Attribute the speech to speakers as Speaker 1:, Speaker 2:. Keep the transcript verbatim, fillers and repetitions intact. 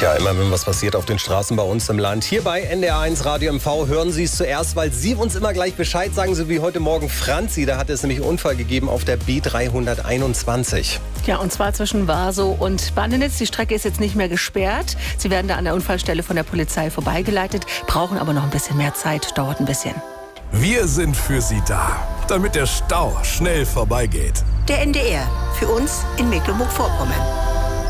Speaker 1: Tja, immer wenn was passiert auf den Straßen bei uns im Land, hier bei N D R eins Radio M V, hören Sie es zuerst, weil Sie uns immer gleich Bescheid sagen, so wie heute Morgen Franzi. Da hat es nämlich einen Unfall gegeben auf der B dreihunderteinundzwanzig.
Speaker 2: Ja, und zwar zwischen Warsow und Bandenitz. Die Strecke ist jetzt nicht mehr gesperrt. Sie werden da an der Unfallstelle von der Polizei vorbeigeleitet, brauchen aber noch ein bisschen mehr Zeit, dauert ein bisschen.
Speaker 3: Wir sind für Sie da, damit der Stau schnell vorbeigeht.
Speaker 4: Der N D R, für uns in Mecklenburg-Vorpommern.